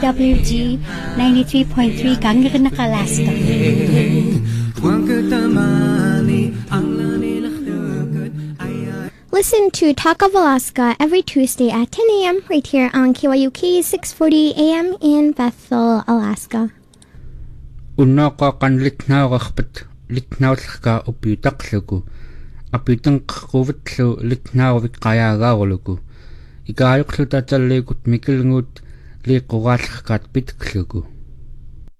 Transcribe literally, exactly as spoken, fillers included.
W G ninety-three point three Kanganak, Alaska. Listen to Talk of Alaska every Tuesday at ten a.m. right here on K Y U K six forty A M in Bethel, Alaska. Unnaqa qanlitnaaqarpat litnaullerka upiutaqluku apitenqquvatlu litnaaruvik qayaagaaruluku ikaayuqlu tatalliikut mikilnguut liiqquraallerkaat pitkluku